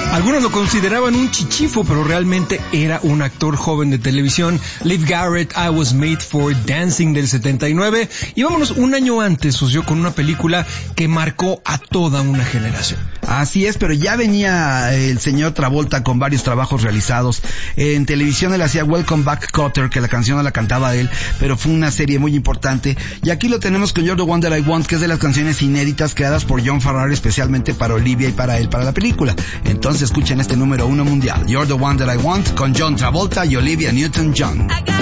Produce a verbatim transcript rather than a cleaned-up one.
Algunos lo consideraban un chichifo, pero realmente era un actor joven de televisión. Liv Garrett, I Was Made for Dancing del setenta y nueve. Y vámonos, un año antes soció con una película que marcó a toda una generación. Así es, pero ya venía el señor Travolta con varios trabajos realizados. En televisión él hacía Welcome Back Kotter, que la canción no la cantaba él, pero fue una serie muy importante. Y aquí lo tenemos con You're the One That I Want, que es de las canciones inéditas creadas por John Farrar especialmente para Olivia y para él, para la película. Entonces escuchen este número uno mundial, You're the One That I Want, con John Travolta y Olivia Newton-John.